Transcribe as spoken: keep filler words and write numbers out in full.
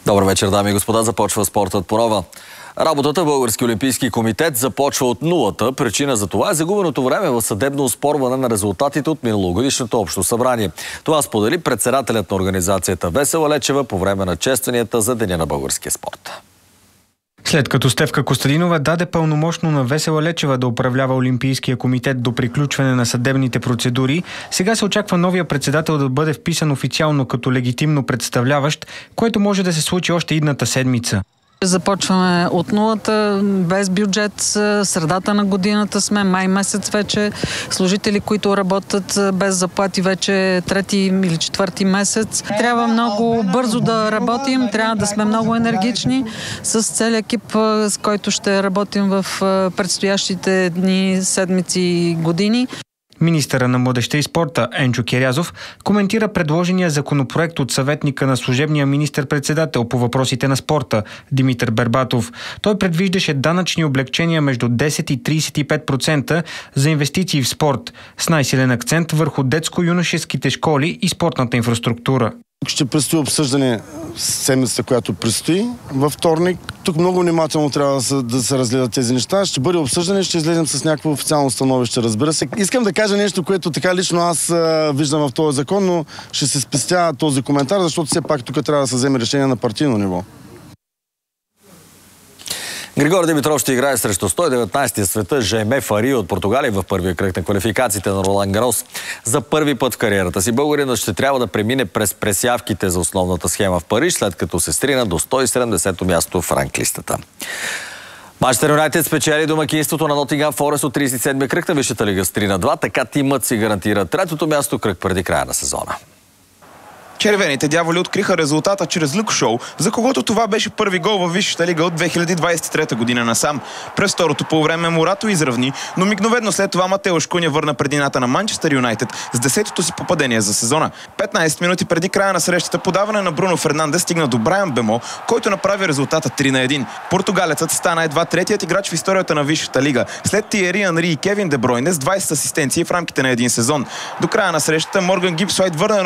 Добър вечер, дами и господа. Започва спортът по нова. Работата в Български олимпийски комитет започва от нулата. Причина за това е загубеното време в съдебно оспорване на резултатите от миналогодишното общо събрание. Това сподели председателят на организацията Весела Лечева по време на честванията за Деня на българския спорт. След като Стефка Костадинова даде пълномощно на Весела Лечева да управлява Олимпийския комитет до приключване на съдебните процедури, сега се очаква новия председател да бъде вписан официално като легитимно представляващ, което може да се случи още идната седмица. Започваме от нулата, без бюджет, средата на годината сме, май месец вече, служители, които работят без заплати вече трети или четвърти месец. Трябва много бързо да работим, трябва да сме много енергични с целия екип, с който ще работим в предстоящите дни, седмици и години. Министъра на младежта и спорта Енчо Кирязов коментира предложения законопроект от съветника на служебния министър-председател по въпросите на спорта Димитър Бербатов. Той предвиждаше данъчни облекчения между десет и тридесет и пет процента за инвестиции в спорт, с най-силен акцент върху детско-юношеските школи и спортната инфраструктура. Ще предстои обсъждане седмицата, която предстои във вторник. Тук много внимателно трябва да се, да се разгледат тези неща. Ще бъде обсъждане, ще излезем с някакво официално становище, разбира се. Искам да кажа нещо, което така лично аз а, виждам в този закон, но ще се спестя този коментар, защото все пак тук трябва да се вземе решение на партийно ниво. Григор Димитров ще играе срещу сто и деветнадесетия света Жейме Фари от Португалия в първия кръг на квалификациите на Ролан Гарос. За първи път в кариерата си българинът ще трябва да премине през пресявките за основната схема в Париж, след като се стрина до сто и седемдесето място в ранглистата. Манчестър Юнайтед спечели домакинството на Нотингъм Форест от тридесет и седмия кръг на Висшата лига с три на два, така тимът си гарантира третото място кръг преди края на сезона. Червените дяволи откриха резултата чрез Люк Шоу, за когото това беше първи гол във Висшата лига от две хиляди двадесет и трета година насам. През второто полувреме Морато изравни, но мигновено след това Матеуш Куня върна предината на Манчестър Юнайтед с десетото си попадение за сезона. петнадесет минути преди края на срещата подаване на Бруно Фернандес стигна до Брайан Бемо, който направи резултата три на един. Португалецът стана едва третият играч в историята на Висшата лига, след Тиери Анри и Кевин Де Бройне с двадесет асистенции в рамките на един сезон. До края на срещата Морган Гибс Уайт върна